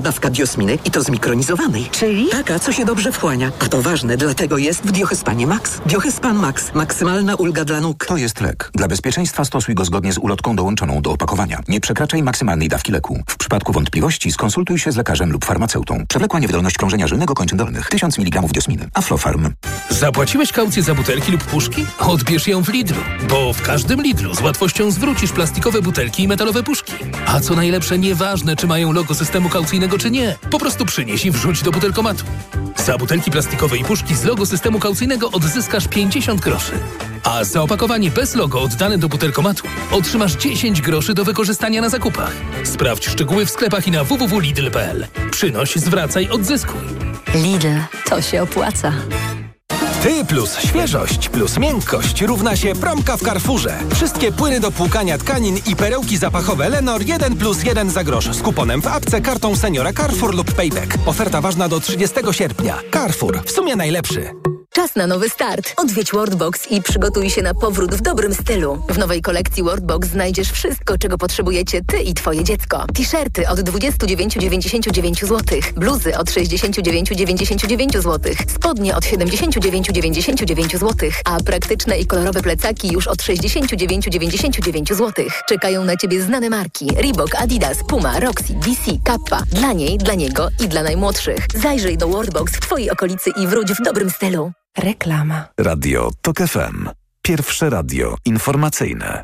Dawka diosminy i to zmikronizowanej. Czyli? Taka, co się dobrze wchłania. A to ważne, dlatego jest w Diochespanie Max. Diochespan Max. Maksymalna ulga dla nóg. To jest lek. Dla bezpieczeństwa stosuj go zgodnie z ulotką dołączoną do opakowania. Nie przekraczaj maksymalnej dawki leku. W przypadku wątpliwości skonsultuj się z lekarzem lub farmaceutą. Przewlekła niewydolność krążenia żylnego kończyn dolnych. 1000 mg diosminy. Aflofarm. Zapłaciłeś kaucję za butelki lub puszki? Odbierz ją w Lidlu, bo w każdym Lidlu z łatwością zwrócisz plastikowe butelki i metalowe puszki. A co najlepsze, nieważne czy mają logo systemu kaucyjnego czy nie. Po prostu przynieś i wrzuć do butelkomatu. Za butelki plastikowe i puszki z logo systemu kaucyjnego odzyskasz 50 groszy. A za opakowanie bez logo oddane do butelkomatu otrzymasz 10 groszy do wykorzystania na zakupach. Sprawdź szczegóły w sklepach i na www.lidl.pl. Przynoś, zwracaj, odzyskuj. Lidl, to się opłaca. Ty plus świeżość plus miękkość równa się promka w Carrefourze. Wszystkie płyny do płukania tkanin i perełki zapachowe Lenor 1+1 za grosz z kuponem w apce, kartą seniora Carrefour lub Payback. Oferta ważna do 30 sierpnia. Carrefour. W sumie najlepszy. Czas na nowy start. Odwiedź Worldbox i przygotuj się na powrót w dobrym stylu. W nowej kolekcji Worldbox znajdziesz wszystko, czego potrzebujecie ty i twoje dziecko. T-shirty od 29,99 zł, bluzy od 69,99 zł, spodnie od 79,99 zł, a praktyczne i kolorowe plecaki już od 69,99 zł. Czekają na ciebie znane marki: Reebok, Adidas, Puma, Roxy, DC, Kappa. Dla niej, dla niego i dla najmłodszych. Zajrzyj do Worldbox w twojej okolicy i wróć w dobrym stylu. Reklama. Radio TOK FM. Pierwsze radio informacyjne.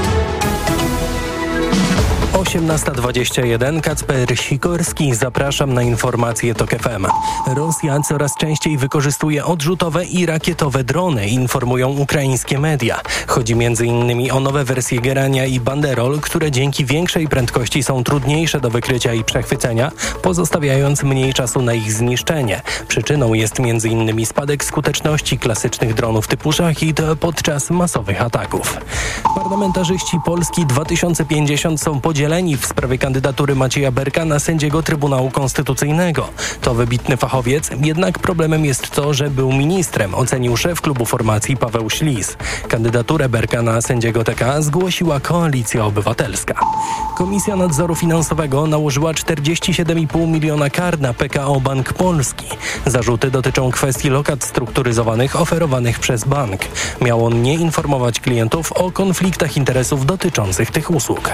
18:21. Kacper Sikorski. Zapraszam na informacje TOK FM. Rosja coraz częściej wykorzystuje odrzutowe i rakietowe drony, informują ukraińskie media. Chodzi m.in. o nowe wersje Gerania i Banderol, które dzięki większej prędkości są trudniejsze do wykrycia i przechwycenia, pozostawiając mniej czasu na ich zniszczenie. Przyczyną jest m.in. spadek skuteczności klasycznych dronów typu Szachid podczas masowych ataków. Parlamentarzyści Polski 2050 są podzieleni w sprawie kandydatury Macieja Berka na sędziego Trybunału Konstytucyjnego. To wybitny fachowiec, jednak problemem jest to, że był ministrem, ocenił szef klubu formacji Paweł Ślis. Kandydaturę Berka na sędziego TK zgłosiła Koalicja Obywatelska. Komisja Nadzoru Finansowego nałożyła 47,5 miliona kar na PKO Bank Polski. Zarzuty dotyczą kwestii lokat strukturyzowanych oferowanych przez bank. Miał on nie informować klientów o konfliktach interesów dotyczących tych usług.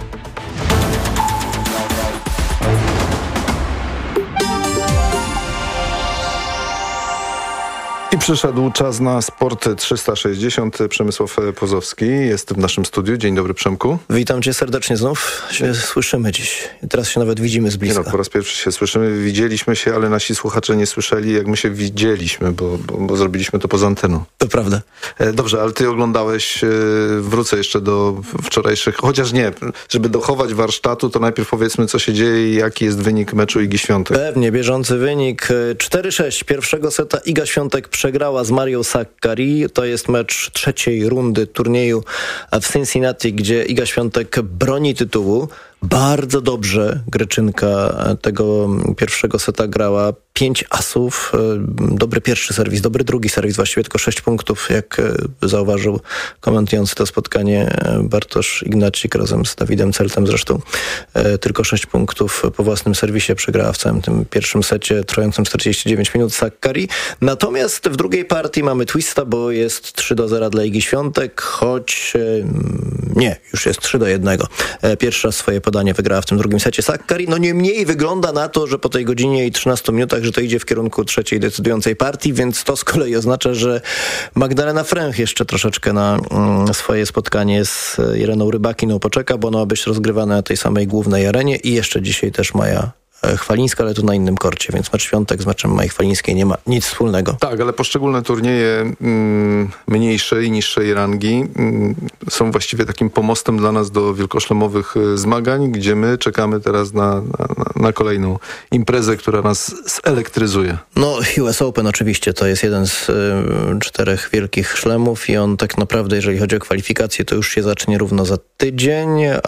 I przyszedł czas na Sport 360. Przemysław Pozowski jest w naszym studiu. Dzień dobry, Przemku. Witam cię serdecznie znów. Się słyszymy dziś. Teraz się nawet widzimy z bliska. Po raz pierwszy się słyszymy. Widzieliśmy się, ale nasi słuchacze nie słyszeli, jak my się widzieliśmy, bo zrobiliśmy to poza anteną. To prawda. Dobrze, ale ty oglądałeś, wrócę jeszcze do wczorajszych, chociaż nie, żeby dochować warsztatu, to najpierw powiedzmy, co się dzieje i jaki jest wynik meczu Igi Świątek. Pewnie, bieżący wynik 4-6 pierwszego seta. Iga Świątek przegrała z Marią Sakkari. To jest mecz trzeciej rundy turnieju w Cincinnati, gdzie Iga Świątek broni tytułu. Bardzo dobrze Greczynka tego pierwszego seta grała. 5 asów, dobry pierwszy serwis, dobry drugi serwis, właściwie tylko 6 punktów, jak zauważył komentujący to spotkanie Bartosz Ignacik razem z Dawidem Celtem zresztą. Tylko 6 punktów po własnym serwisie przegrała w całym tym pierwszym secie trwającym 49 minut Sakkari. Natomiast w drugiej partii mamy twista, bo jest 3-0 dla Igi Świątek, choć nie, już jest 3-1. Pierwszy raz swoje podanie wygrała w tym drugim secie Sakkari. No niemniej wygląda na to, że po tej godzinie i 13 minutach, że to idzie w kierunku trzeciej decydującej partii, więc to z kolei oznacza, że Magdalena Fręch jeszcze troszeczkę na swoje spotkanie z Ireną Rybakiną poczeka, bo ono ma być rozgrywane na tej samej głównej arenie i jeszcze dzisiaj też Maja Chwalińska, ale to na innym korcie, więc mecz Świątek z meczem Maji Chwalińskiej nie ma nic wspólnego. Tak, ale poszczególne turnieje mniejszej i niższej rangi są właściwie takim pomostem dla nas do wielkoszlemowych zmagań, gdzie my czekamy teraz na kolejną imprezę, która nas zelektryzuje. No US Open oczywiście to jest jeden z 4 wielkich szlemów i on tak naprawdę, jeżeli chodzi o kwalifikacje, to już się zacznie równo za tydzień,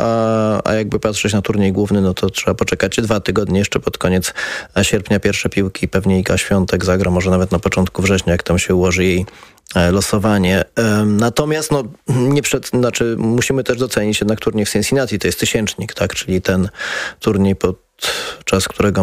a jakby patrzeć na turniej główny, no to trzeba poczekać 2 tygodnie, jeszcze pod koniec sierpnia pierwsze piłki, pewnie Iga Świątek zagra, może nawet na początku września, jak tam się ułoży jej losowanie. Natomiast musimy też docenić jednak turniej w Cincinnati, to jest tysięcznik, tak, czyli ten turniej, czas, którego